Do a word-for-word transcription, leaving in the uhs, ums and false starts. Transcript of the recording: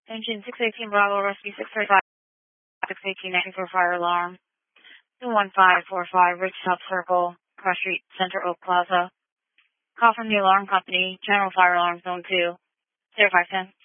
Engine six eighteen Bravo, Rescue six thirty-five, six eighteen ninety for fire alarm. two one five four five Ridgetop Circle, Cross Street, Center Oak Plaza. Call from the alarm company, General Fire Alarm Zone two, zero five ten.